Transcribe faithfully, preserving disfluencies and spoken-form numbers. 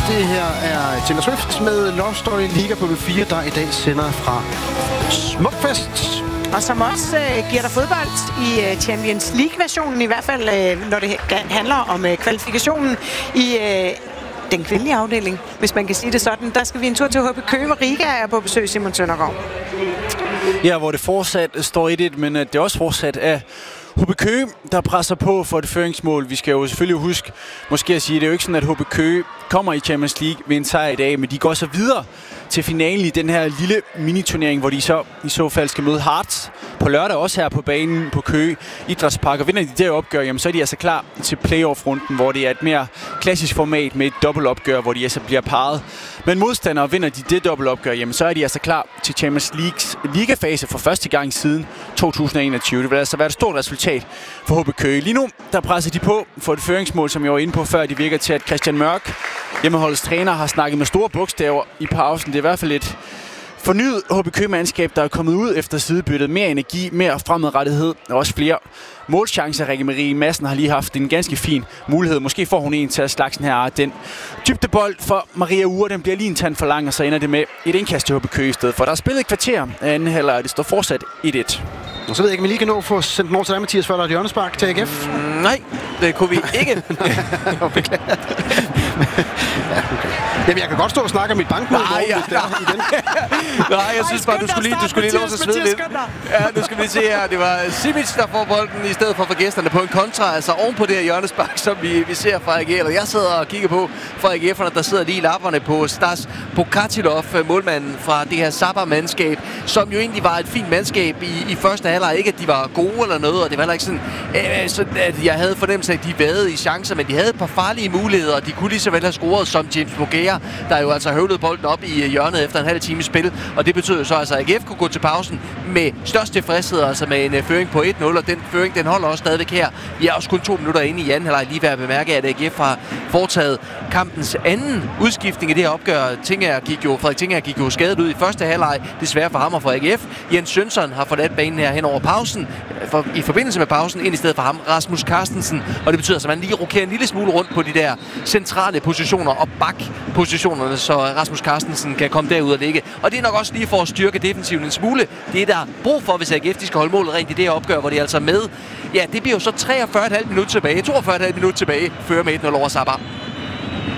Det her er Taylor Swift med Love Story Liga på B fire, der i dag sender fra Smukfest. Og som også øh, giver dig fodbold i øh, Champions League-versionen, i hvert fald øh, når det handler om øh, kvalifikationen i øh, den kvindelige afdeling, hvis man kan sige det sådan. Der skal vi en tur til H B Køge, hvor Riga er på besøg, Simon Søndergaard. Ja, hvor det fortsat står et et, men det er også fortsat af H B Køge, der presser på for et føringsmål. Vi skal jo selvfølgelig huske, måske at sige, det er jo ikke sådan, at H B Køge kommer i Champions League ved en sejr i dag, men de går så videre til finalen i den her lille miniturnering, hvor de så i så fald skal møde Hearts på lørdag, også her på banen på Køge Idrætspark. Og vinder de det opgør, jamen, så er de altså klar til playoff-runden, hvor det er et mere klassisk format med et dobbeltopgør, hvor de altså bliver parret. Men modstandere vinder de det dobbeltopgør, jamen, så er de altså klar til Champions Leagues ligafase for første gang siden to tusind og enogtyve. Det vil altså være et stort resultat for H B Køge. Lige nu, der presser de på for et føringsmål, som jeg var inde på før. De virker til, at Christian Mørk, hjemmeholdets træner, har snakket med store bogstaver i pausen. Det er i hvert fald et fornyet H B Køge-mandskab, der er kommet ud efter sidebyttet. Mere energi, mere fremadrettighed og også flere målchancer. Rikke Marie Madsen har lige haft en ganske fin mulighed. Måske får hun en til at slagsen her. Den dybdebold for Maria Ure, den bliver lige en tand for lang, og så ender det med et indkast til H B Køge i stedet for. Der er spillet et kvarter af anden halvleg, og det står fortsat et et. Og så ved jeg ikke, om vi lige kan nå at få sendt den over til dig, Mathias, før der er et hjørnespark til A G F. Mm, nej, det kunne vi ikke. ja, okay. Jamen, jeg kan godt stå og snakke om mit bankmøde. Nej, ja, hvis det er igen. Nej, jeg synes bare, du skulle lige, du skulle lige lov til at svede lidt. Ja, du skal lige se her. Det var Simic, der får bolden i stedet for for gæsterne på en kontra. Altså oven på det her hjørnespark, som vi, vi ser fra A G F. Eller jeg sidder og kigger på fra A G F'erne, der sidder lige i lapperne på Stas Pokatilov, målmanden fra det her Sabah-mandskab, som jo egentlig var et fint mandskab i, i første halvleg. Ikke, at de var gode eller noget, og det var heller ikke sådan, øh, sådan at jeg havde fornemmelse af, at de vædede i chancer, men de havde et par farlige muligheder, og de kunne lige så vel have scoret som James Bogea, der jo altså høvlede bolden op i hjørnet efter en halv time spil, og det betød jo så, altså, at A G F kunne gå til pausen med størst tilfredshed, altså med en uh, føring på et nul, og den føring, den holder også stadigvæk her. Vi er også kun to minutter inde i anden halvleg, lige ved at bemærke, at A G F har foretaget kampens anden udskiftning i det her opgør. Tinger gik jo, Frederik Tinger gik jo skadet ud i første halvleg, desværre for ham og for A G F. Jens Sønsson har forladt banen her hen over pausen, for, i forbindelse med pausen, ind i stedet for ham, Rasmus Carstensen, og det betyder, at man lige rokerer en lille smule rundt på de der centrale positioner og bakpositionerne, så Rasmus Carstensen kan komme derud og ligge. Og det er nok også lige for at styrke defensiven en smule. Det er der brug for, hvis A G F de skal holde målet rent i det her opgør, hvor de altså med. Ja, det bliver jo så treogfyrre komma fem minutter tilbage, toogfyrre komma fem minutter tilbage, fører med et nul over Sabah.